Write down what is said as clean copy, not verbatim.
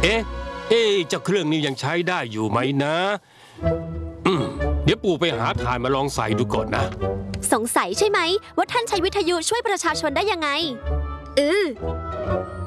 เอ๊ะเจ้าเครื่องนี้ยังใช้ได้อยู่ไหมนะเดี๋ยวปู่ไปหาถ่านมาลองใส่ดูก่อนนะสงสัยใช่ไหมว่าท่านใช้วิทยุช่วยประชาชนได้ยังไง